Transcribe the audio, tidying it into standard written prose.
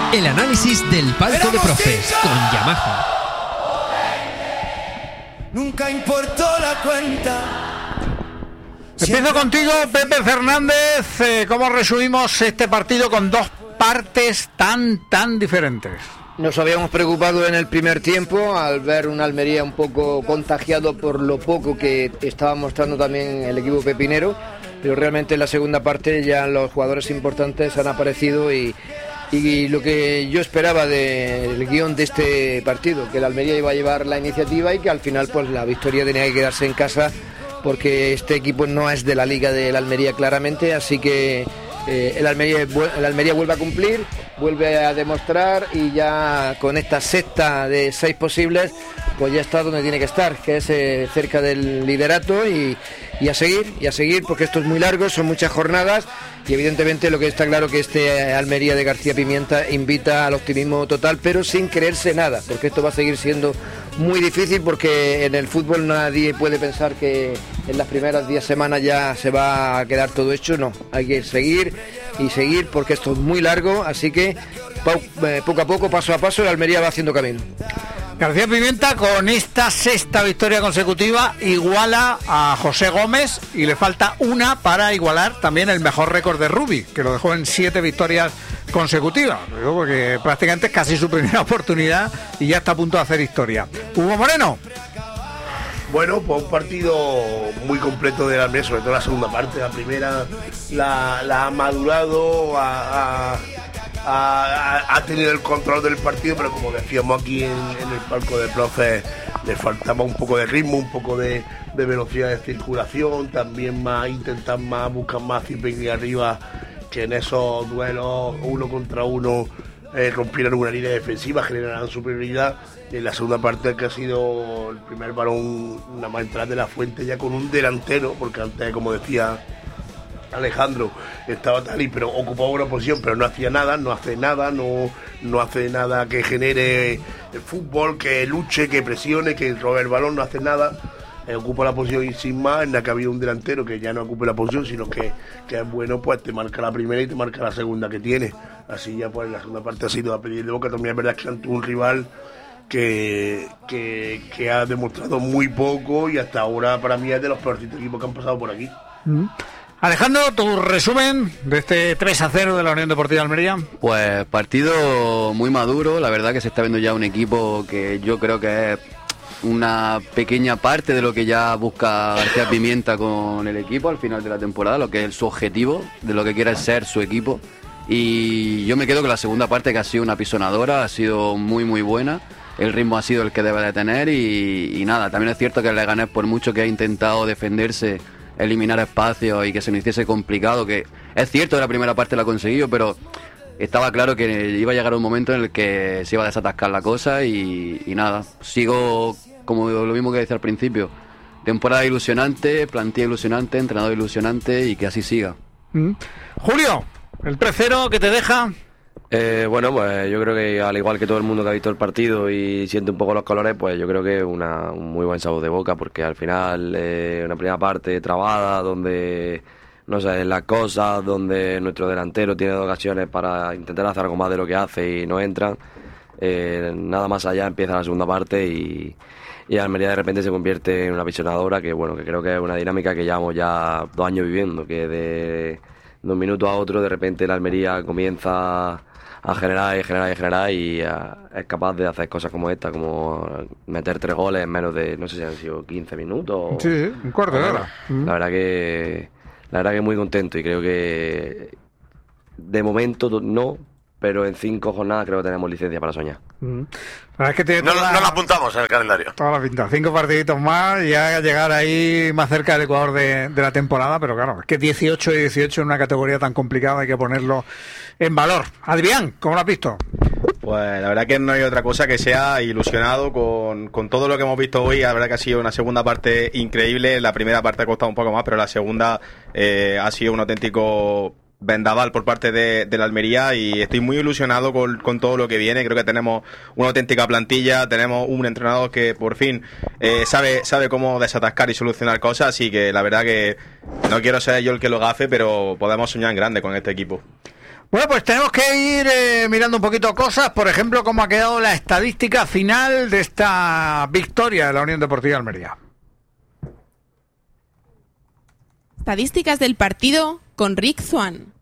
El análisis del palco de profes con Yamaha. Nunca importó la cuenta. Empiezo contigo, Pepe Fernández. ¿Cómo resumimos este partido con dos partes tan diferentes? Nos habíamos preocupado en el primer tiempo al ver una Almería un poco contagiado por lo poco que estaba mostrando también el equipo pepinero, pero realmente en la segunda parte ya los jugadores importantes han aparecido y lo que yo esperaba del guión de este partido, que el Almería iba a llevar la iniciativa y que al final pues la victoria tenía que quedarse en casa, porque este equipo no es de la liga del Almería claramente, así que el Almería vuelve a cumplir, vuelve a demostrar, y ya con esta sexta de 6 posibles pues ya está donde tiene que estar, que es cerca del liderato, y a seguir, porque esto es muy largo, son muchas jornadas, y evidentemente lo que está claro que este Almería de García Pimienta invita al optimismo total, pero sin creerse nada, porque esto va a seguir siendo muy difícil, porque en el fútbol nadie puede pensar que en las primeras 10 semanas ya se va a quedar todo hecho. No, hay que seguir porque esto es muy largo, así que poco a poco, paso a paso, el Almería va haciendo camino. García Pimienta, con esta sexta victoria consecutiva, iguala a José Gómez, y le falta una para igualar también el mejor récord de Rubi, que lo dejó en 7 victorias consecutivas, porque prácticamente es casi su primera oportunidad y ya está a punto de hacer historia. Hugo Moreno. Bueno, pues un partido muy completo de la Almería, sobre todo la segunda parte. La primera la ha madurado, ha tenido el control del partido, pero como decíamos aquí en el palco de profes, le faltaba un poco de ritmo, un poco de velocidad de circulación, también buscar más disciplina arriba, que en esos duelos 1 contra 1 rompieran una línea defensiva, generaran superioridad. En la segunda parte, que ha sido el primer balón nada más entrar de la Fuente ya con un delantero, porque antes, como decía Alejandro, estaba tal pero ocupaba una posición, pero no hacía nada, no hace nada que genere el fútbol, que luche, que presione, que robe el balón, no hace nada. Ocupa la posición y sin más, en la que ha habido un delantero que ya no ocupe la posición, sino que es bueno, pues te marca la primera y te marca la segunda que tiene. Así ya pues la segunda parte ha sido a pedir de boca. También es verdad que ante un rival que ha demostrado muy poco, y hasta ahora para mí es de los peorcitos equipos que han pasado por aquí. Alejandro, tu resumen de este 3-0 de la Unión Deportiva Almería. Pues partido muy maduro, la verdad que se está viendo ya un equipo que yo creo que es una pequeña parte de lo que ya busca García Pimienta con el equipo al final de la temporada, lo que es su objetivo, de lo que quiere ser su equipo. Y yo me quedo con la segunda parte, que ha sido una pisonadora, ha sido muy buena. El ritmo ha sido el que debe de tener y nada, también es cierto que el Leganés, por mucho que ha intentado defenderse, eliminar espacios y que se nos hiciese complicado, que es cierto que la primera parte la ha conseguido, pero estaba claro que iba a llegar un momento en el que se iba a desatascar la cosa y nada, sigo como lo mismo que decía al principio, temporada ilusionante, plantilla ilusionante, entrenador ilusionante, y que así siga. Julio, el 3-0 que te deja. Bueno, pues yo creo que al igual que todo el mundo que ha visto el partido y siente un poco los colores, pues yo creo que es un muy buen sabor de boca, porque al final una primera parte trabada, donde no sé, las cosas, donde nuestro delantero tiene 2 ocasiones para intentar hacer algo más de lo que hace y no entran. Nada más allá empieza la segunda parte y Almería de repente se convierte en una visionadora, que bueno, que creo que es una dinámica que llevamos ya 2 años viviendo, que de un minuto a otro de repente la Almería comienza a generar y es capaz de hacer cosas como esta, como meter 3 goles en menos de, no sé si han sido 15 minutos. Sí, un cuarto de hora. La verdad que muy contento, y creo que de momento no, pero en 5 jornadas creo que tenemos licencia para soñar. Es que No la apuntamos en el calendario. Toda la pinta, 5 partiditos más y ya llegar ahí más cerca del Ecuador de la temporada, pero claro, es que 18 y 18 en una categoría tan complicada hay que ponerlo en valor. Adrián, ¿cómo lo has visto? Pues la verdad que no hay otra cosa que sea ilusionado con todo lo que hemos visto hoy. La verdad que ha sido una segunda parte increíble. La primera parte ha costado un poco más, pero la segunda ha sido un auténtico vendaval por parte de la Almería, y estoy muy ilusionado con todo lo que viene. Creo que tenemos una auténtica plantilla, tenemos un entrenador que por fin sabe cómo desatascar y solucionar cosas, así que la verdad que no quiero ser yo el que lo gafe, pero podemos soñar en grande con este equipo. Bueno, pues tenemos que ir mirando un poquito cosas, por ejemplo, cómo ha quedado la estadística final de esta victoria de la Unión Deportiva Almería. Estadísticas del partido con Rick Swan.